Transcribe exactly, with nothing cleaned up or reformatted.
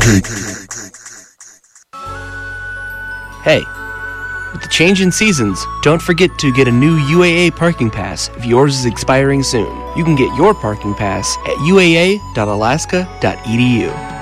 Hey, with the change in seasons, don't forget to get a new U A A parking pass if yours is expiring soon. You can get your parking pass at U A A dot alaska dot E D U.